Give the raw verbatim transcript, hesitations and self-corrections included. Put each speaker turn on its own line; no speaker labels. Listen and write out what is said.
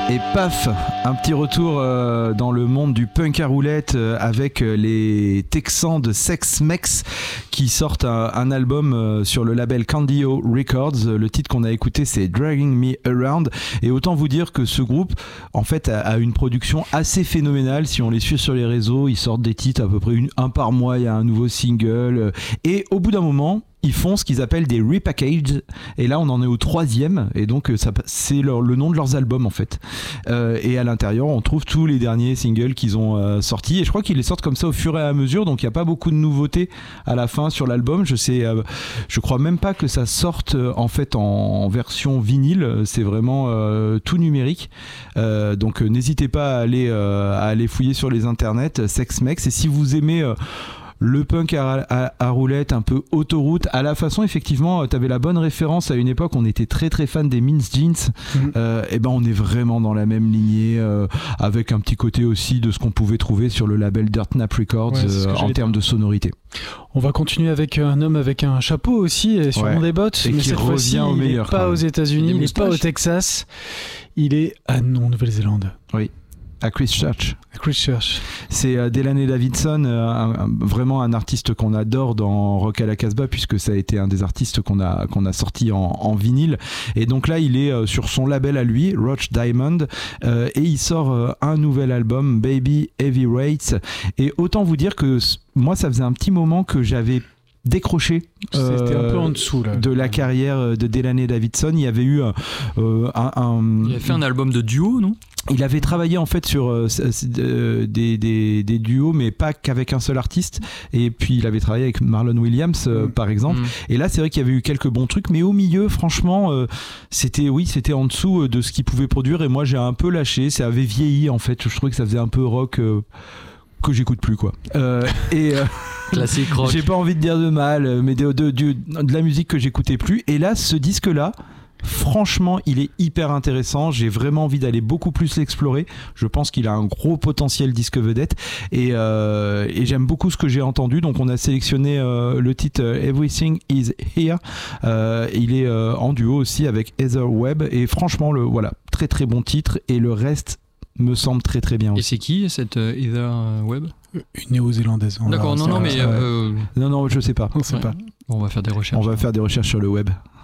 Et paf, un petit retour euh, dans le monde du punk à roulette euh, avec euh, les Texans de Sex Mex qui sortent un, un album euh, sur le label Candio Records. Le titre qu'on a écouté, c'est Dragging Me Around. Et autant vous dire que ce groupe, en fait, a, a une production assez phénoménale. Si on les suit sur les réseaux, ils sortent des titres à peu près une, un par mois. Il y a un nouveau single. Euh, et au bout d'un moment, ils font ce qu'ils appellent des repackages, et là on en est au troisième, et donc ça, c'est leur, le nom de leurs albums en fait. Euh, et à l'intérieur on trouve tous les derniers singles qu'ils ont euh, sortis, et je crois qu'ils les sortent comme ça au fur et à mesure, donc il n'y a pas beaucoup de nouveautés à la fin sur l'album. Je sais, euh, je crois même pas que ça sorte euh, en fait en, en version vinyle, c'est vraiment euh, tout numérique. Euh, donc euh, n'hésitez pas à aller, euh, à aller fouiller sur les internets, Sex Mex, et si vous aimez euh, le punk à, à, à roulette, un peu autoroute, à la façon, effectivement, tu avais la bonne référence à une époque, on était très très fan des Mince Jeans, mmh. euh, et ben on est vraiment dans la même lignée, euh, avec un petit côté aussi de ce qu'on pouvait trouver sur le label Dirt Nap Records, ouais, euh, en termes de sonorité.
On va continuer avec un homme avec un chapeau aussi, et sûrement ouais. des bottes,
et
mais
qui
cette fois-ci,
au
il
meilleur,
n'est pas aux États-Unis, il n'est pas au Texas, il est à non Nouvelle-Zélande.
Oui. À Christchurch.
À Christchurch.
C'est euh, Delaney Davidson, euh, un, un, vraiment un artiste qu'on adore dans Rock à la Casbah, puisque ça a été un des artistes qu'on a, qu'on a sorti en, en vinyle. Et donc là, il est euh, sur son label à lui, Roach Diamond, euh, et il sort euh, un nouvel album, Baby Heavyweights. Et autant vous dire que moi, ça faisait un petit moment que j'avais décroché euh,
c'était un peu en dessous là.
de la carrière de Delaney Davidson. Il y avait eu euh, un, un...
Il a fait un album de duo, non ?
Il avait travaillé en fait sur euh, euh, des, des, des duos, mais pas qu'avec un seul artiste. Et puis il avait travaillé avec Marlon Williams, euh, mmh. par exemple. Mmh. Et là, c'est vrai qu'il y avait eu quelques bons trucs, mais au milieu, franchement, euh, c'était oui, c'était en dessous de ce qu'il pouvait produire. Et moi, j'ai un peu lâché. Ça avait vieilli en fait. Je trouvais que ça faisait un peu rock euh, que j'écoute plus, quoi. Euh, et euh,
classique rock.
J'ai pas envie de dire de mal, mais de, de, de, de la musique que j'écoutais plus. Et là, ce disque-là, franchement, il est hyper intéressant. J'ai vraiment envie d'aller beaucoup plus l'explorer. Je pense qu'il a un gros potentiel disque vedette, et, euh, et j'aime beaucoup ce que j'ai entendu. Donc, on a sélectionné euh, le titre Everything Is Here. Euh, il est euh, en duo aussi avec Heather Webb, et franchement, le voilà, très très bon titre. Et le reste me semble très très bien.
Et
aussi.
c'est qui cette euh, Heather Webb ?
Une néo-zélandaise.
D'accord, non, non, mais. Euh...
Non, non, je sais pas.
On sait
ouais.
pas.
Bon, on va faire des recherches.
On va faire des recherches sur le web.